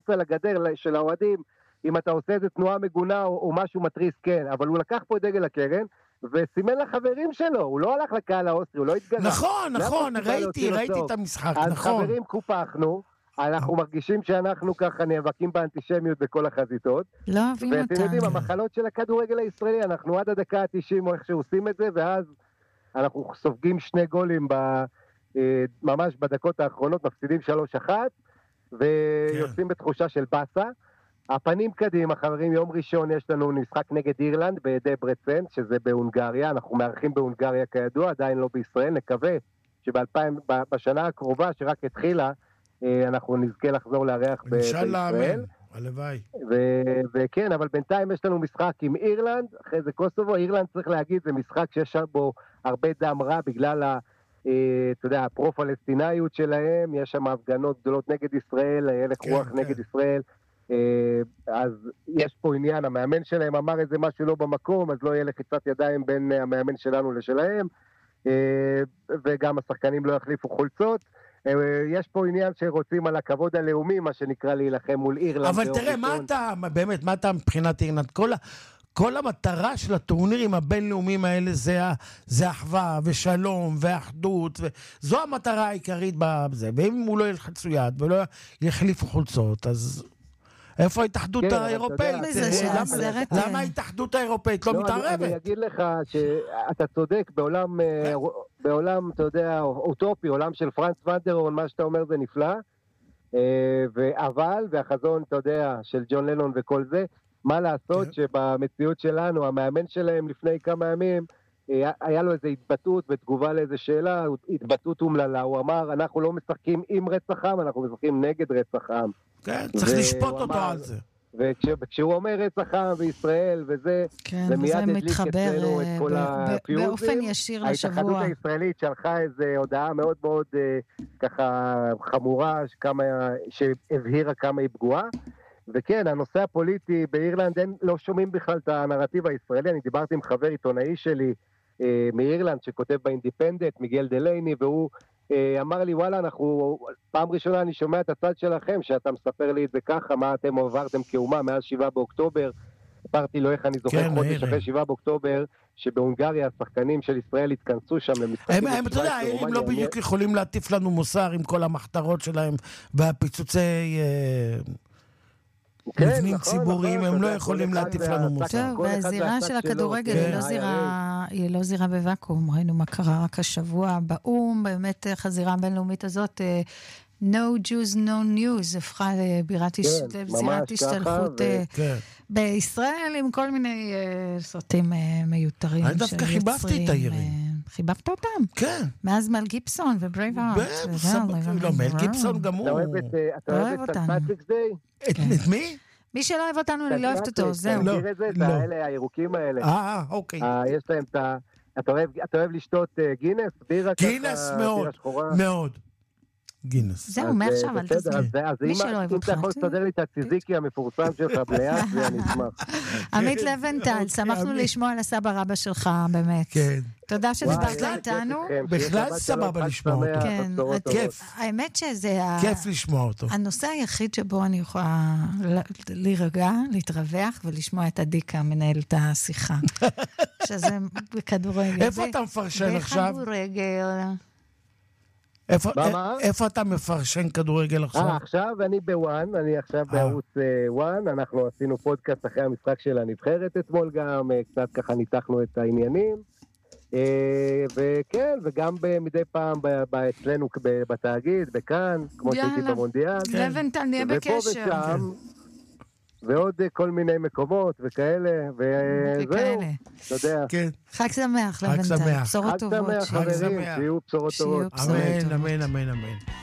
מחוץ על הגדר של האוהדים, אם אתה עושה איזה תנועה מגונה או משהו מטריס, כן, אבל הוא לקח פה דגל הקרן, וסימן לחברים שלו, הוא לא הלך לקהל האוסטרי, הוא לא התגרה. נכון, ראיתי את המשחק, נכון. אז חברים קופחנו, אנחנו מרגישים שאנחנו ככה נאבקים באנטישמיות בכל החזיתות. לא אוהבים אותנו. ואתם יודעים, המחלות של הכדורגל הישראלי, אנחנו עד הדקה ה-90 או איך שעושים את זה, ואז אנחנו סופגים 2 גולים ממש בדקות האחרונות, מפסידים 3-1, ויוצאים בתחושה של בסה. הפנים קדימה, חברים, יום ראשון יש לנו משחק נגד אירלנד בדברצן, שזה בהונגריה, אנחנו מארחים בהונגריה כידוע, עדיין לא בישראל, נקווה שבשנה הקרובה שרק התחילה, אנחנו נזכה לחזור לארח בישראל. הלוואי. וכן, אבל בינתיים יש לנו משחק עם אירלנד, אחרי זה קוסובו, אירלנד צריך להגיד, זה משחק שיש בו הרבה דם רע בגלל אתה יודע, הפרו-פלסטינאיות שלהם, יש שם הפגנות גדולות נגד ישראל, הלך רוח נגד ישראל, אז יש פה עניין, המאמן שלהם אמר איזה משהו לא במקום, אז לא יהיה לחיצת ידיים בין המאמן שלנו לשלהם, וגם השחקנים לא יחליפו חולצות, יש פה עניין שרוצים על הכבוד הלאומי, מה שנקרא להילחם מול אירלנד. אבל תראה, מה אתה מבחינת אירלנד? כל המטרה של הטורנירים הבינלאומיים האלה זה אחווה ושלום ואחדות, זו המטרה העיקרית בזה, ואם הוא לא ילחצו יד ולא יחליפו חולצות, אז איפה ההתאחדות האירופאית? למה ההתאחדות האירופאית לא מתערבת? אני אגיד לך שאתה צודק, בעולם, אתה יודע, אוטופי, עולם של פרנץ ונדרון, מה שאתה אומר זה נפלא, אבל, והחזון, אתה יודע, של ג'ון לנון וכל זה, מה לעשות שבמציאות שלנו, המאמן שלהם לפני כמה ימים, היה לו איזו התבטאות בתגובה לאיזו שאלה, התבטאות אומללה, הוא אמר, אנחנו לא משחקים עם רצח עם, אנחנו משחקים נגד רצח עם. כן, צריך לשפוט אותו על זה. וכשהוא אומר רצח עם בישראל וזה, זה מיד הדליק אצלנו את כל הפיוזים. באופן ישיר לשבוע. ההתאחדות הישראלית שלחה איזו הודעה מאוד מאוד ככה חמורה, שהבהירה כמה היא פגועה, וכן, הנושא הפוליטי באירלנד, לא שומעים בכלל את הנרטיב הישראלי, אני דיברתי עם חבר עיתונאי שלי מאירלנד, שכותב באינדיפנדנט, מיגל דלייני, והוא אמר לי, וואלה, פעם ראשונה אני שומע את הצד שלכם, שאתה מספר לי את זה ככה, מה אתם עברתם כאומה מאז 7 באוקטובר, סיפרתי לו איך אני זוכר חודש אחרי 7 באוקטובר, שבהונגריה השחקנים של ישראל התכנסו שם למשחקים. הם, אתה יודע, הם לא בדיוק יכולים להטיף לנו מוסר עם כל המחתרות שלהם, והפיצוצי מבנים ציבוריים, הם לא יכולים להטיף לנו מוסר. טוב, והזירה של הכדורגל היא לא זירה בוואקום, ראינו מה קרה רק השבוע באום, באמת החזירה הבינלאומית הזאת, No Jews, No News, הפכה לבירת זירת השתלחות בישראל, עם כל מיני סרטים מיותרים. אני דווקא חיבבתי את העירים. חיבבת אותם? כן. מאז מל גיבסון וברייבהארט. לא, מל גיבסון גם הוא. אתה אוהב את סנט-פטריקס דיי? את מי? מי שלא אוהב אותנו, אני לא אוהבת אותו, זהו. אתה מכיר את זה? האלה, הירוקים האלה. אוקיי. יש להם את ה... אתה אוהב לשתות גינס? בירה ככה? גינס מאוד, מאוד. גינס. זהו, מעכשיו, אל תזמין. מי שלא אוהב אותך. אם אתה יכול לסדר לי את הציזיקי המפורסם שלך בליד, ואני אשמח. עמית לבנטל, שמחנו לשמוע על הסבא רבא שלך, באמת. כן. תודה שדיברת איתנו. בכלל סבבה לשמוע אותו. כן, כיף. האמת שזה... כיף לשמוע אותו. הנושא היחיד שבו אני יכולה להירגע, להתרווח ולשמוע את הדיקה מנהל את השיחה. שזה בכדורגל. איפה אתה מפרשן עכשיו? בכדורגל. איפה אתה מפרשן כדורגל עכשיו? עכשיו אני בוואן, אני עכשיו בערוץ וואן, אנחנו עשינו פודקאסט אחרי המשחק של הנבחרת אתמול גם, קצת ככה ניתחנו את העניינים, וכן, וגם מדי פעם אצלנו בתאגיד, בכאן, כמו שהייתי במונדיאל. לבנטל, נהיה בקשר. ופה ושם, ועוד כל מיני מקומות וכאלה, וזהו, אתה יודע. חג שמח, לבנטל. בשורות טובות. חג שמח, חברים, שיהיו בשורות טובות. אמן, אמן, אמן, אמן.